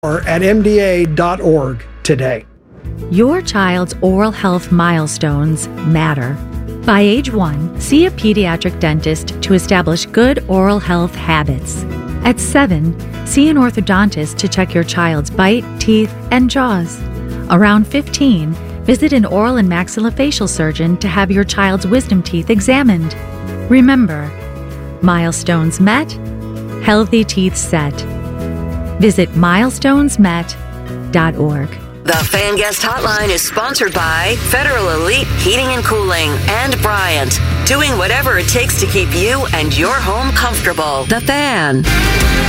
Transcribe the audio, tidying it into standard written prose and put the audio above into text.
or at mda.org today. Your child's oral health milestones matter. By age 1, see a pediatric dentist to establish good oral health habits. At 7, see an orthodontist to check your child's bite, teeth, and jaws. Around 15, visit an oral and maxillofacial surgeon to have your child's wisdom teeth examined. Remember, milestones met, healthy teeth set. Visit milestonesmet.org. The Fan Guest Hotline is sponsored by Federal Elite Heating and Cooling and Bryant, doing whatever it takes to keep you and your home comfortable. The Fan.